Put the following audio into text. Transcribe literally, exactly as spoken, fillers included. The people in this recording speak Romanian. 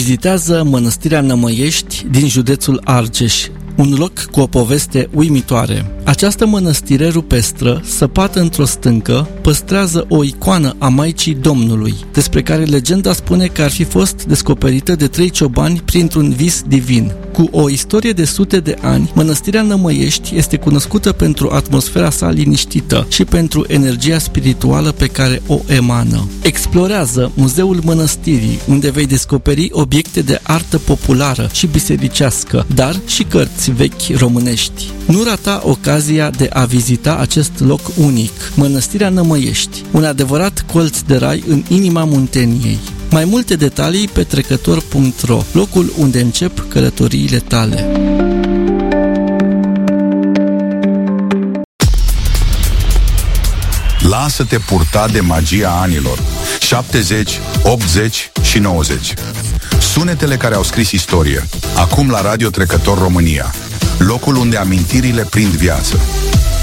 vizitează Mănăstirea Nămăiești din județul Argeș, un loc cu o poveste uimitoare. Această mănăstire rupestră, săpată într-o stâncă, păstrează o icoană a Maicii Domnului, despre care legenda spune că ar fi fost descoperită de trei ciobani printr-un vis divin. Cu o istorie de sute de ani, Mănăstirea Nămăiești este cunoscută pentru atmosfera sa liniștită și pentru energia spirituală pe care o emană. Explorează Muzeul Mănăstirii, unde vei descoperi obiecte de artă populară și bisericească, dar și cărți vechi românești. Nu rata ocazia de a vizita acest loc unic, Mănăstirea Nămăiești, un adevărat colț de rai în inima Munteniei. Mai multe detalii pe trecător punct ro, locul unde încep călătoriile tale. Lasă-te purta de magia anilor șaptezeci, optzeci și nouăzeci. Sunetele care au scris istorie. Acum la Radio Trecător România, locul unde amintirile prind viață.